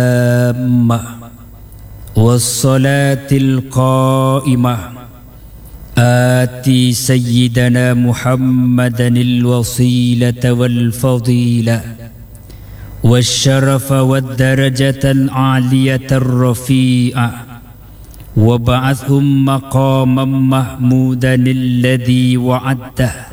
والصلاة القائمة آتي سيدنا محمدا الوسيلة والفضيلة والشرف والدرجة العالية الرفيعة وابعثهم مقاما محمودا الذي وعده